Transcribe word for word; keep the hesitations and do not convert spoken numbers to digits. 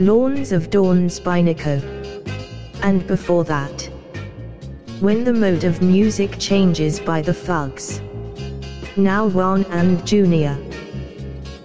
Lawns of Dawns by Nico. And before that, When the Mode of Music Changes by the Fugs. Now Juan and Junior